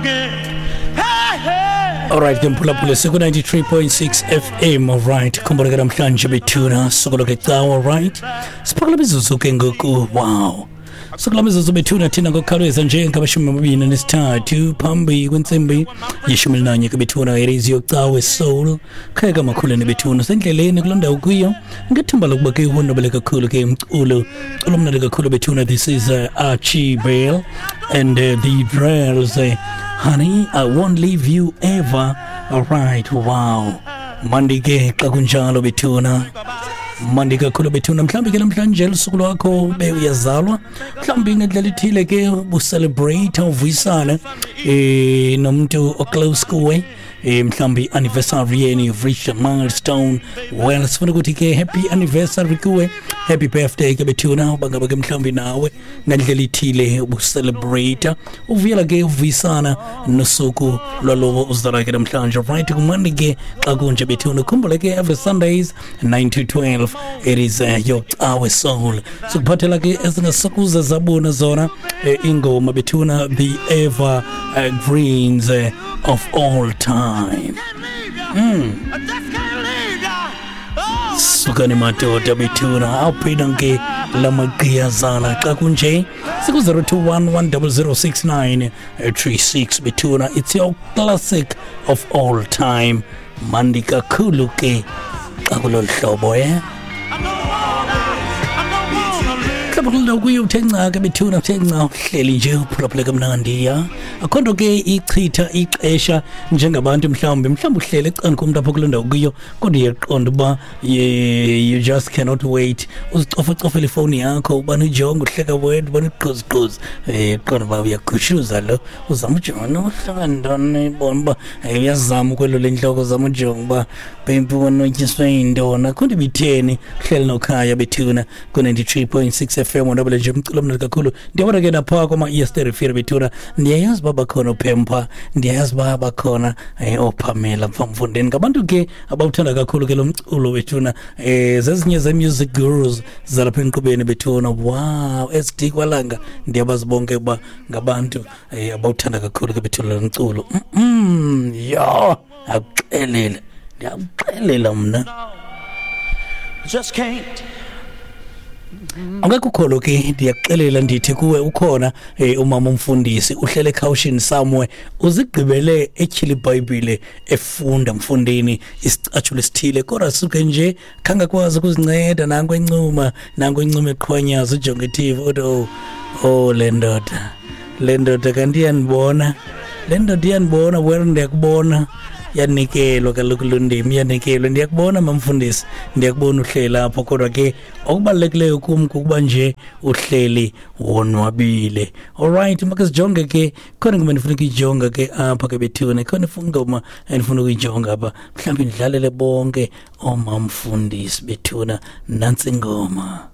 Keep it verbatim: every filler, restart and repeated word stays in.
Alright, ke mphulaphula siku ninety-three point six F M. Alright, khumbula namhlanje bethuna sokolo ke cawa. Alright, siphakela bizuzu ke ngoku. Wow, sokolo bizuzu bethuna thina ngokukhawuleza nje ngabashumi amabini nesithathu phambi kwentsimbi yeshumi elinanye ke bethuna iriziyo cawe soul khayeka makhulu nebethuna sendleleni kulonda ukuyo ngethemba lokuba ke uhondobele kakhulu ke umculo culo mnandi kakhulu bethuna. This is uh, Archie Bell and uh, the Drells. uh, Honey, I won't leave you ever. Alright, wow. Mandi ke xa kunjalo bethuna. Mandi kakhulu bethuna. Mhlambi ke namhlanje usuku lwakho be uyazalwa. Mhlambi ngendlela ithile ke bu celebrate uvuyisana eh nomuntu o close kuwe. Eh mhlambi anniversary yeni, you've reached a milestone. Well, sifuna ukuthi ke happy anniversary kuwe. Happy birthday ke bethuna. Bangaba ke mhlambi nawe ngendlela ithile ubu celebrate uvuyela ke uvuyisana nosuku lwalowo uzalwa ke namhlanje. Right, kumandi ke xa kunje bethuna. Khumbula ke every Sundays nine to twelve it is uh, your our soul. So kuphathela ke ezingasakuza zabona zona eh, ingoma bethuna, the ever uh, greens uh, of all time. Mm. Sukani madoda bethuna awuphina ke lamaqiyazana xa kunje siku zero two one one zero zero six nine three six bethuna. It's your classic of all time. Mandi kakhulu ke xa kulolu hlobo eh Kabula kuyo uthenca ke bethuna uthenca uhleli nje uphulaphula kamnandi ya akhonto ke ichitha ixesha njengabantu mhlawumbe mhlawumbe uhlele ecani komuntu apho kulonda kuyo kodwa uyaqonda uba you just cannot wait uzicofa cofela ifoni yakho ubani ujonga uhleka wena ubani uqoziqozi eh qonda ba uyakhushuza lo uzama ujonga uhlangandane bomba uyazama kwelo lenhloko zama ujonga ba bempi wonotyiswe indona khonto bitheni uhleli nokhaya bethuna ku ninety-three point six F M wonabele nje umculo mnandi kakhulu. Ndiyabona ke napha kuma yesterday fear bethuna. Ndiyayazi baba khona uPempa, ndiyayazi baba khona eh oPamela phamfundeni ngabantu ke abawuthanda kakhulu ke lo mculo bethuna. Eh zezinye ze music gurus zalapha enqubeni bethuna. Wow, S D kwalanga ndiyabazi bonke ba ngabantu eh abawuthanda kakhulu ke bethuna lo mculo. Mm yo akuxelela ndiyakuxelela mna just can't Angekukholo ke ndiyakuxelela ndithi kuwe ukhona eh, umama umfundisi uhlele caution somewhere uzigqibele etyhili iBhayibhile efunda mfundini isicathulo esithile kodwa suke nje khanga kwazi ukuzinceda nango encuma nango encuma eqhwanyaza ujonge T V oh oh lendoda lendoda kanti yanibona lendoda yanibona wena ndiyakubona yanikelwa kaloku lundimi yanikelwa ndiyakubona mamfundisi ndiyakubona uhleli apho kodwa ke okubalulekileyo kum kukuba nje uhleli wonwabile. Alright, make sijonge ke khona ngoma ndifuna ukuyijonga ke apha ke bethuna khona ngoma endifuna ukuyijonga apha mhlawumbe ndidlalele bonke omamfundisi bethuna nansi ingoma.